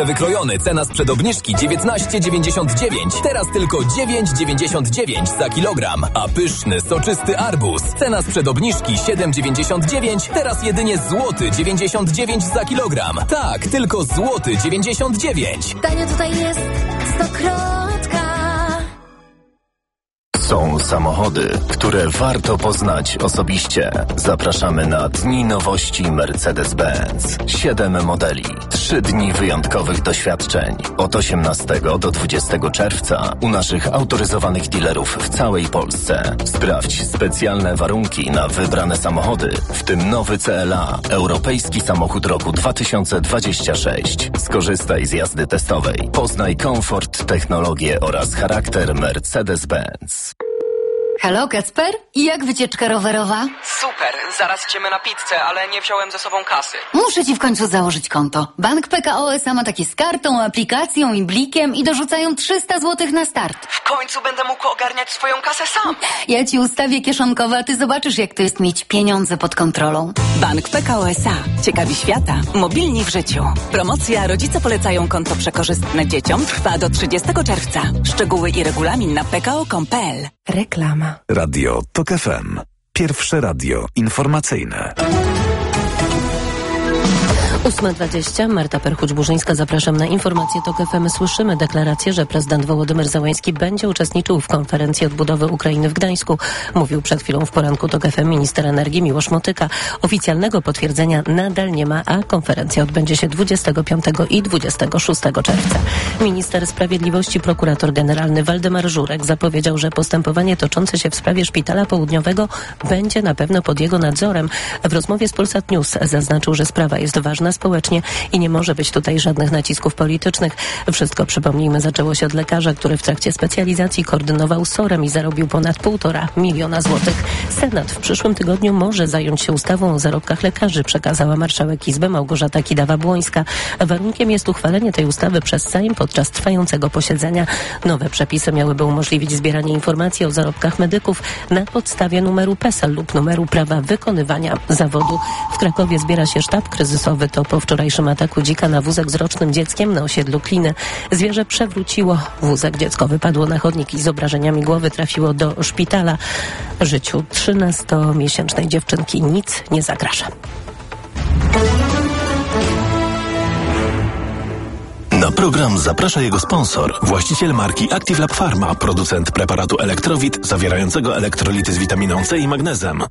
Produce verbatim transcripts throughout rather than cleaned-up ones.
Wykrojony, cena sprzed obniżki dziewiętnaście dziewięćdziesiąt dziewięć, teraz tylko dziewięć dziewięćdziesiąt dziewięć za kilogram. A pyszny, soczysty arbuz, cena sprzed obniżki siedem dziewięćdziesiąt dziewięć, teraz jedynie złoty dziewięćdziesiąt dziewięć za kilogram. Tak, tylko złoty dziewięćdziesiąt dziewięć. Tanio tutaj jest stokrotka. Są samochody, które warto poznać osobiście. Zapraszamy na Dni Nowości Mercedes-Benz. Siedem modeli, trzy dni wyjątkowych doświadczeń. Od osiemnastego do dwudziestego czerwca u naszych autoryzowanych dealerów w całej Polsce. Sprawdź specjalne warunki na wybrane samochody, w tym nowy C L A, europejski samochód roku dwa tysiące dwudziesty szósty. Skorzystaj z jazdy testowej. Poznaj komfort, technologię oraz charakter Mercedes-Benz. Halo, Kacper? I jak wycieczka rowerowa? Super, zaraz idziemy na pizzę, ale nie wziąłem ze sobą kasy. Muszę ci w końcu założyć konto. Bank P K O S A ma takie z kartą, aplikacją i blikiem i dorzucają trzysta złotych na start. W końcu będę mógł ogarniać swoją kasę sam. Ja ci ustawię kieszonkowe, a ty zobaczysz, jak to jest mieć pieniądze pod kontrolą. Bank P K O S A. Ciekawi świata. Mobilni w życiu. Promocja Rodzice polecają konto przekorzystne dzieciom trwa do trzydziestego czerwca. Szczegóły i regulamin na p k o kropka com kropka p l. Reklama. Radio TOK F M. Pierwsze radio informacyjne. ósma dwadzieścia. Marta Perchuć-Burzyńska. Zapraszam na informacje TOK F M. Słyszymy deklarację, że prezydent Wołodymyr Zełański będzie uczestniczył w konferencji odbudowy Ukrainy w Gdańsku. Mówił przed chwilą w poranku TOK F M minister energii Miłosz Motyka. Oficjalnego potwierdzenia nadal nie ma, a konferencja odbędzie się dwudziestego piątego i dwudziestego szóstego czerwca. Minister Sprawiedliwości prokurator generalny Waldemar Żurek zapowiedział, że postępowanie toczące się w sprawie Szpitala Południowego będzie na pewno pod jego nadzorem. W rozmowie z Polsat News zaznaczył, że sprawa jest ważna społecznie i nie może być tutaj żadnych nacisków politycznych. Wszystko, przypomnijmy, zaczęło się od lekarza, który w trakcie specjalizacji koordynował SOR-em i zarobił ponad półtora miliona złotych. Senat w przyszłym tygodniu może zająć się ustawą o zarobkach lekarzy, przekazała marszałek Izby Małgorzata Kidawa-Błońska. Warunkiem jest uchwalenie tej ustawy przez Sejm podczas trwającego posiedzenia. Nowe przepisy miałyby umożliwić zbieranie informacji o zarobkach medyków na podstawie numeru PESEL lub numeru prawa wykonywania zawodu. W Krakowie zbiera się sztab kryzysowy. To po wczorajszym ataku dzika na wózek z rocznym dzieckiem na osiedlu Kliny. Zwierzę przewróciło wózek. Dziecko wypadło na chodnik i z obrażeniami głowy trafiło do szpitala. Życiu trzynastomiesięcznej dziewczynki nic nie zagraża. Na program zaprasza jego sponsor, właściciel marki Active Lab Pharma, producent preparatu Elektrowit zawierającego elektrolity z witaminą C i magnezem.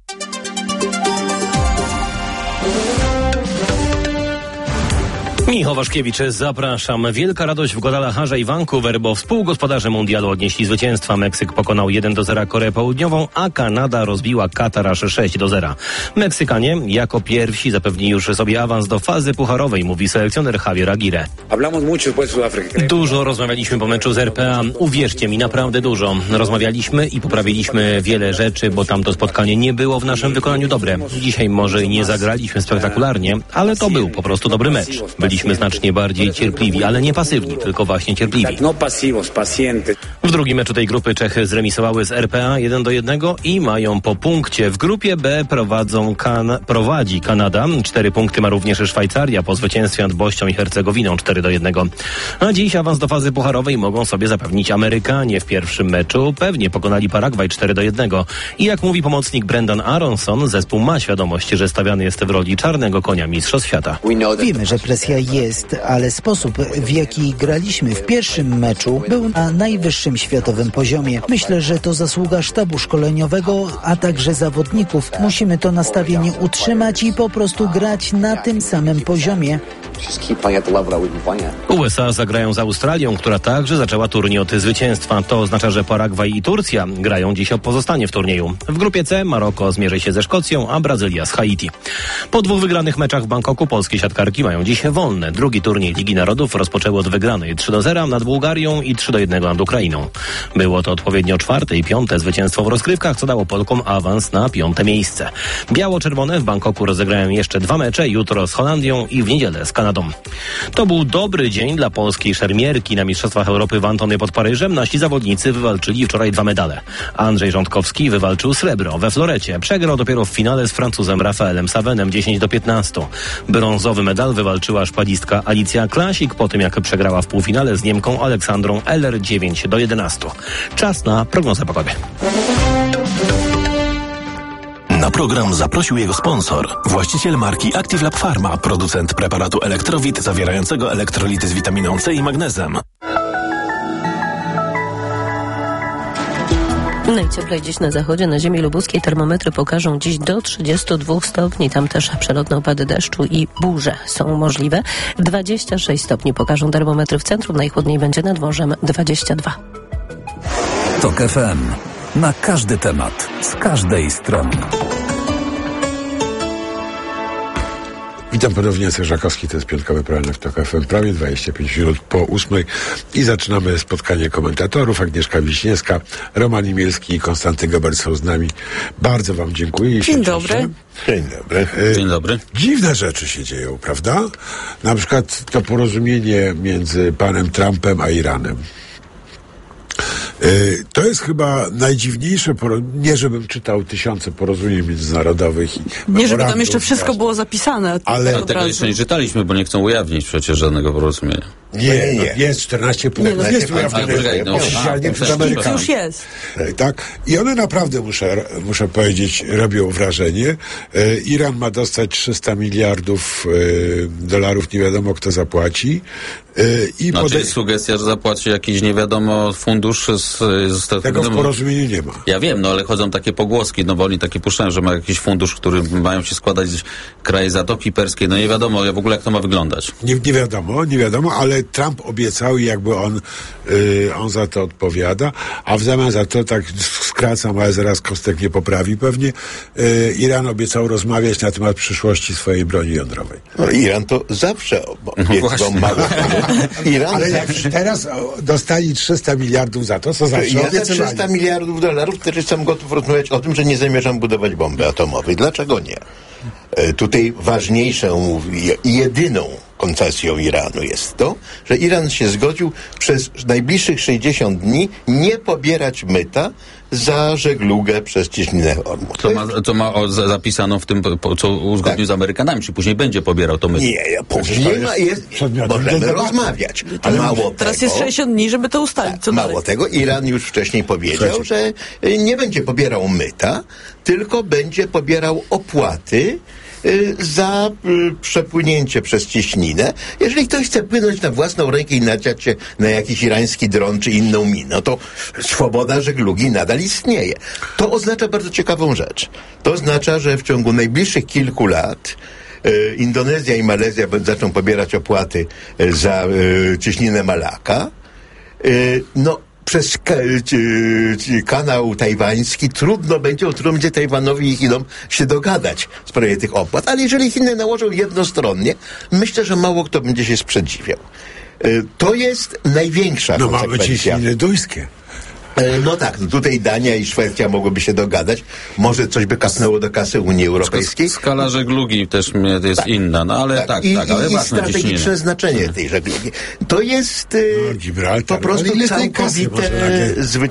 Michał Waszkiewicz, zapraszam. Wielka radość w Guadalajarze i Vancouver, bo współgospodarze mundialu odnieśli zwycięstwa. Meksyk pokonał jeden do zera Koreę Południową, a Kanada rozbiła Katar aż sześć do zera. Meksykanie jako pierwsi zapewnili już sobie awans do fazy pucharowej, mówi selekcjoner Javier Aguirre. Dużo rozmawialiśmy po meczu z R P A. Uwierzcie mi, naprawdę dużo. Rozmawialiśmy i poprawiliśmy wiele rzeczy, bo tamto spotkanie nie było w naszym wykonaniu dobre. Dzisiaj może nie zagraliśmy spektakularnie, ale to był po prostu dobry mecz. Byliśmy znacznie bardziej cierpliwi, ale nie pasywni, tylko właśnie cierpliwi. W drugim meczu tej grupy Czechy zremisowały z R P A jeden do jednego i mają po punkcie. W grupie B prowadzą kan- prowadzi Kanada. Cztery punkty ma również Szwajcaria po zwycięstwie nad Bośnią i Hercegowiną cztery do jednego. A dziś awans do fazy pucharowej mogą sobie zapewnić Amerykanie. W pierwszym meczu pewnie pokonali Paragwaj cztery do jednego. I jak mówi pomocnik Brendan Aronson, zespół ma świadomość, że stawiany jest w roli czarnego konia mistrzostw świata. Wiemy, że presja jest, ale sposób, w jaki graliśmy w pierwszym meczu, był na najwyższym światowym poziomie. Myślę, że to zasługa sztabu szkoleniowego, a także zawodników. Musimy to nastawienie utrzymać i po prostu grać na tym samym poziomie. U S A zagrają z Australią, która także zaczęła turniej od zwycięstwa. To oznacza, że Paragwaj i Turcja grają dziś o pozostanie w turnieju. W grupie C Maroko zmierzy się ze Szkocją, a Brazylia z Haiti. Po dwóch wygranych meczach w Bangkoku polskie siatkarki mają dziś wolne. Drugi turniej Ligi Narodów rozpoczęły od wygranej trzy do zera nad Bułgarią i trzy do jednego nad Ukrainą. Było to odpowiednio czwarte i piąte zwycięstwo w rozgrywkach, co dało Polkom awans na piąte miejsce. Biało-czerwone w Bangkoku rozegrają jeszcze dwa mecze, jutro z Holandią i w niedzielę z Kanadą. To był dobry dzień dla polskiej szermierki. Na Mistrzostwach Europy w Antony pod Paryżem nasi zawodnicy wywalczyli wczoraj dwa medale. Andrzej Rządkowski wywalczył srebro we florecie. Przegrał dopiero w finale z Francuzem Rafaelem Savenem dziesięć do piętnastu. Brązowy medal wywalczyła Szpadina medalistka Alicja Klasik po tym, jak przegrała w półfinale z Niemką Aleksandrą Eller dziewięć do jedenastu. Czas na prognozę pogody. Na program zaprosił jego sponsor, właściciel marki Active Lab Pharma, producent preparatu Elektrowit zawierającego elektrolity z witaminą C i magnezem. Najcieplej dziś na zachodzie, na ziemi lubuskiej termometry pokażą dziś do trzydziestu dwóch stopni. Tam też przelotne opady deszczu i burze są możliwe. dwadzieścia sześć stopni pokażą termometry w centrum, najchłodniej będzie nad morzem dwadzieścia dwa. TOK F M. Na każdy temat, z każdej strony. Witam ponownie, Jacek Żakowski, to jest piątkowy poranek w TOK F M, prawie dwadzieścia pięć minut po ósmej i zaczynamy spotkanie komentatorów. Agnieszka Wiśniewska, Roman Imielski i Konstanty Gobert są z nami. Bardzo wam dziękuję. Dzień dobry. Dzień dobry. Dzień dobry. Dziwne rzeczy się dzieją, prawda? Na przykład to porozumienie między panem Trumpem a Iranem. To jest chyba najdziwniejsze, nie żebym czytał tysiące porozumień międzynarodowych. I nie, żeby tam jeszcze wszystko było zapisane. Ale tego razu. Jeszcze nie czytaliśmy, bo nie chcą ujawnić przecież żadnego porozumienia. Nie, nie, nie. jest czternaście punktów. No, jest ujawnione oficjalnie przez Amerykanów. Już jest. Tak? I one naprawdę, muszę, muszę powiedzieć, robią wrażenie. E, Iran ma dostać trzysta miliardów e, dolarów, nie wiadomo kto zapłaci. E, i znaczy pode... jest sugestia, że zapłaci jakiś nie wiadomo fundusz z, z tego wiadomo, w porozumieniu nie ma. Ja wiem, no ale chodzą takie pogłoski, no bo oni takie puszczają, że ma jakiś fundusz, który mają się składać z kraje Zatoki Perskiej, no nie wiadomo w ogóle jak to ma wyglądać. Nie, nie wiadomo, nie wiadomo, ale Trump obiecał i jakby on, yy, on za to odpowiada, a w zamian za to, tak skracam, ale zaraz Kostek nie poprawi pewnie, yy, Iran obiecał rozmawiać na temat przyszłości swojej broni jądrowej. No, Iran to zawsze obiecał mało. Iran ale zawsze... jak teraz dostali trzysta miliardów za to, co zawsze ja obiecywali. za trzysta miliardów dolarów też jestem gotów rozmawiać o tym, że nie zamierzam budować bomby atomowej. Dlaczego nie? E, tutaj ważniejszą i jedyną koncesją Iranu jest to, że Iran się zgodził przez najbliższych sześćdziesiąt dni nie pobierać myta za żeglugę przez cieśninę Ormus. Co ma, co ma o, za, zapisaną w tym, po, co uzgodnił tak. z Amerykanami, czy później będzie pobierał to myto? Nie, później ma, jest, możemy rozmawiać. A mało Teraz tego, jest sześćdziesiąt dni, żeby to ustalić. Co mało dalej? tego, Iran już wcześniej powiedział, że nie będzie pobierał myta, tylko będzie pobierał opłaty za y, przepłynięcie przez cieśninę. Jeżeli ktoś chce płynąć na własną rękę i nadziać się na jakiś irański dron czy inną minę, to swoboda żeglugi nadal istnieje. To oznacza bardzo ciekawą rzecz. To oznacza, że w ciągu najbliższych kilku lat y, Indonezja i Malezja zaczną pobierać opłaty y, za y, cieśninę Malaka. Y, no przez ka- c- kanał tajwański trudno będzie, trudno będzie Tajwanowi i Chinom się dogadać w sprawie tych opłat, ale jeżeli Chiny nałożą jednostronnie, myślę, że mało kto będzie się sprzeciwiał. To jest największa no konsekwencja. No mamy cieśniny duńskie. No tak, no tutaj Dania i Szwecja mogłyby się dogadać. Może coś by kasnęło do kasy Unii Europejskiej. Skala żeglugi też jest tak, inna, no ale tak, tak, I, tak ale i strategiczne znaczenie tej żeglugi. To jest no, Gibraltar, po prostu całkowite zwycięstwo